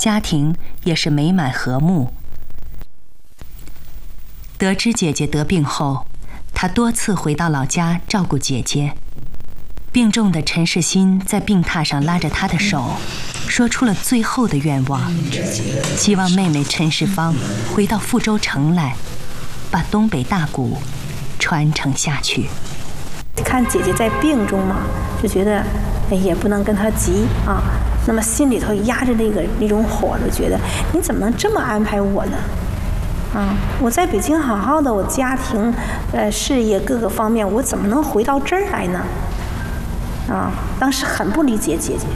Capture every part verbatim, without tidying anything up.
家庭也是美满和睦。得知姐姐得病后，他多次回到老家照顾姐姐。病重的陈世新在病榻上拉着她的手，说出了最后的愿望，希望妹妹陈世芳回到富州城来，把东北大鼓传承下去。 看姐姐在病中嘛，就觉得哎也不能跟她急啊，那么心里头压着那个那种火，就觉得你怎么能这么安排我呢？啊，我在北京好好的，我家庭、呃事业各个方面，我怎么能回到这儿来呢？啊，当时很不理解姐姐。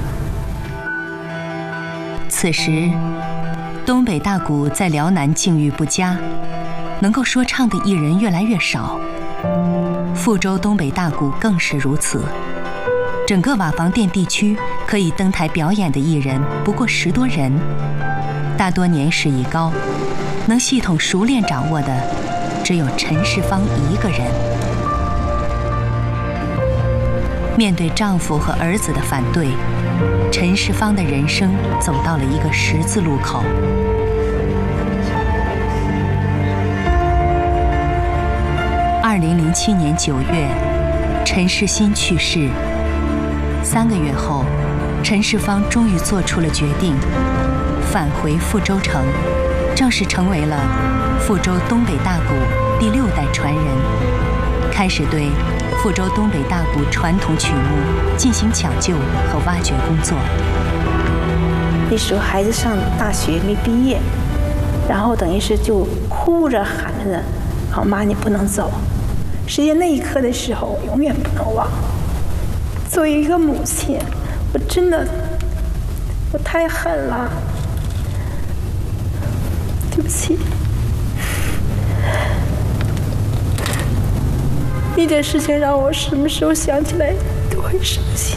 此时，东北大鼓在辽南境遇不佳，能够说唱的艺人越来越少。富州东北大鼓更是如此，整个瓦房店地区可以登台表演的艺人不过十多人，大多年事已高，能系统熟练掌握的只有陈世芳一个人。面对丈夫和儿子的反对，陈世芳的人生走到了一个十字路口。二零零七年九月，陈世新去世。三个月后，陈世芳终于做出了决定，返回富州城，正式成为了富州东北大鼓第六代传人，开始对富州东北大鼓传统曲目进行抢救和挖掘工作。 那时候孩子上大学没毕业，然后等于是就哭着喊着的：“好妈，你不能走。”实际那一刻的时候，我永远不能忘。作为一个母亲，我真的，我太狠了，对不起。一件事情让我什么时候想起来都会伤心。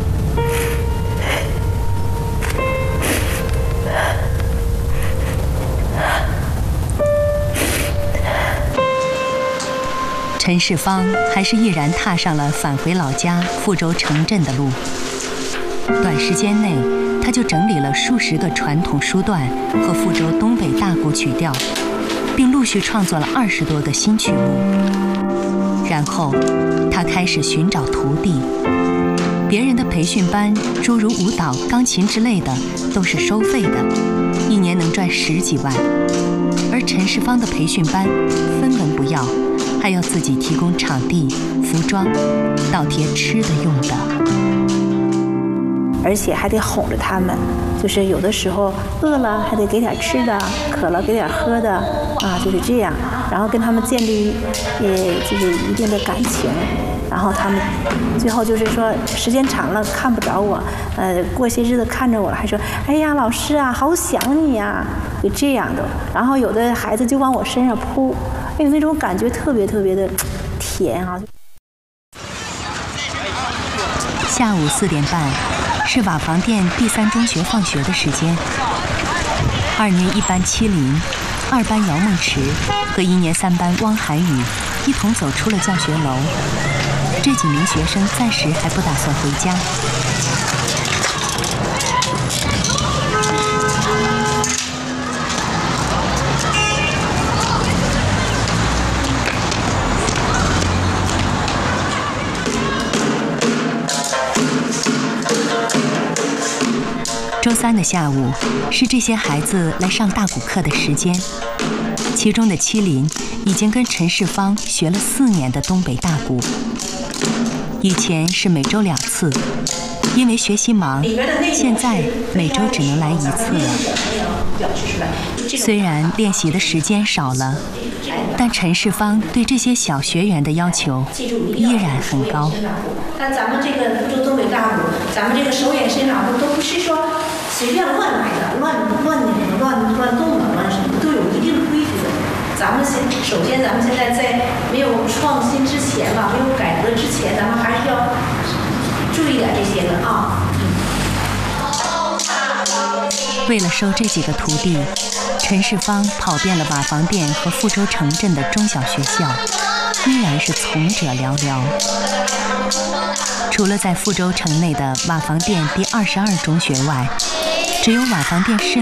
陈世芳还是毅然踏上了返回老家富州城镇的路。短时间内，他就整理了数十个传统书段和富州东北大鼓曲调，并陆续创作了二十多个新曲目。然后，他开始寻找徒弟。别人的培训班，诸如舞蹈、钢琴之类的，都是收费的，一年能赚十几万。而陈世芳的培训班分文不要，还要自己提供场地、服装，倒贴吃的用的， 而且还得哄着他们，就是有的时候饿了还得给点吃的，渴了给点喝的，啊，就是这样，然后跟他们建立呃就是一定的感情，然后他们最后就是说时间长了看不着我，呃，过些日子看着我了还说，哎呀老师啊，好想你呀，就这样的，然后有的孩子就往我身上扑。哎呦，那种感觉特别特别的甜啊！ 下午四点半是瓦房店第三中学放学的时间。二年一班戚林、二班姚梦池和一年三班汪涵宇一同走出了教学楼。这几名学生暂时还不打算回家。周三的下午是这些孩子来上大鼓课的时间，其中的戚林已经跟陈世芳学了四年的东北大鼓，以前是每周两次，因为学习忙，现在每周只能来一次了。虽然练习的时间少了，但陈世芳对这些小学员的要求依然很高。 但咱们这个福州东北大鼓，咱们这个手眼身法都不是说随便乱来的，乱乱拧乱乱动的，乱什么都有一定规矩的。咱们先首先，咱们现在在没有创新之前吧，没有改革之前，咱们还是要注意点这些的啊。 为了收这几个徒弟，陈世芳跑遍了瓦房店和富州城镇的中小学校，依然是从者寥寥。除了在富州城内的瓦房店第二十二中学外，只有瓦房店市